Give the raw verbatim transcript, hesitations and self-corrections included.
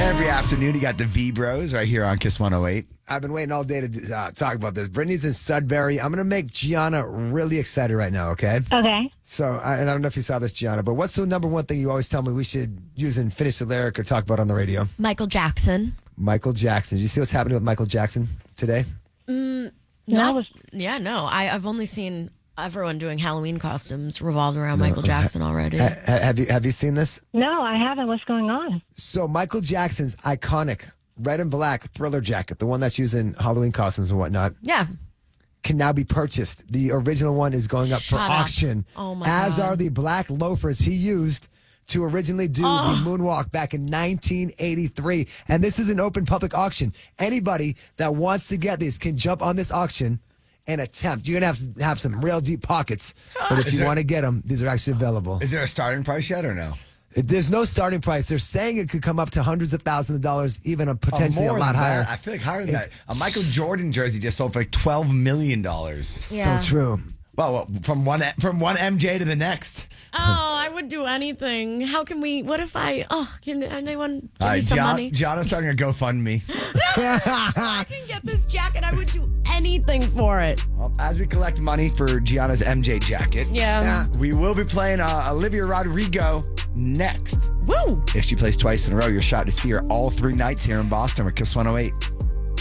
Every afternoon, you got the V-Bros right here on Kiss one oh eight. I've been waiting all day to uh, talk about this. Brittany's in Sudbury. I'm going to make Gianna really excited right now, okay? Okay. So, I, and I don't know if you saw this, Gianna, but what's the number one thing you always tell me we should use and finish the lyric or talk about on the radio? Michael Jackson. Michael Jackson. Did you see what's happening with Michael Jackson today? Mm, No. not, yeah, no. I, I've only seen everyone doing Halloween costumes revolved around Michael Jackson already. Ha- have you have you seen this? No, I haven't. What's going on? So Michael Jackson's iconic red and black Thriller jacket, the one that's used in Halloween costumes and whatnot, Yeah. can now be purchased. The original one is going up Shut for up. auction, Oh, my as God. are the black loafers he used to originally do Oh. the moonwalk back in nineteen eighty-three. And this is an open public auction. Anybody that wants to get these can jump on this auction and attempt. You're going to have to have some real deep pockets. But if Is you there- want to get them, these are actually available. Is there a starting price yet or no? There's no starting price. They're saying it could come up to hundreds of thousands of dollars, even a potentially Oh, a more lot than higher. that. I feel like higher than that. A Michael Jordan jersey just sold for like twelve million dollars. Yeah. So true. Well, well, from one from one M J to the next. Oh, I would do anything. How can we? What if I? Oh, can anyone give Uh, me some Gian- money? Gianna's starting a GoFundMe. I can get this jacket. I would do anything for it. Well, as we collect money for Gianna's M J jacket, Yeah. we will be playing uh, Olivia Rodrigo next. Woo! If she plays twice in a row, you're shot to see her all three nights here in Boston with Kiss one oh eight.